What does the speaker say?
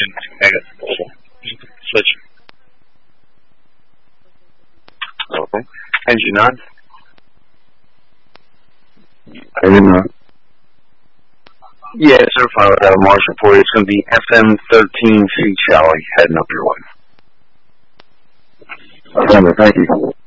station. Switch. Okay. Engine on. Engine on. Yeah, certified with that Marshall for you. It's going to be FM13C Charlie heading up your way. Remember, thank you.